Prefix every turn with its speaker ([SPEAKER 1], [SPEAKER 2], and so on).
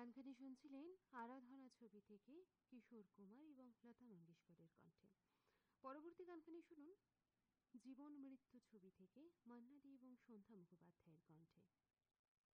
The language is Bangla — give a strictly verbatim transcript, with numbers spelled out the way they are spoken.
[SPEAKER 1] গানখানি শুনছিলেন আরাধনা ছবি থেকে কিশোর কুমার এবং লতা মঙ্গেশকরের কণ্ঠে। পরবর্তী গানখানি শুনুন জীবন মৃত্যু ছবি থেকে মান্না দে এবং সন্ধ্যা মুখোপাধ্যায়ের কণ্ঠে।